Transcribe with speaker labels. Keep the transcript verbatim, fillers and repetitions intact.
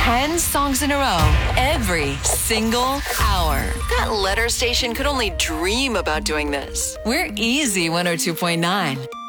Speaker 1: ten songs in a row every single hour. That letter station could only dream about doing this. We're Easy one oh two point nine.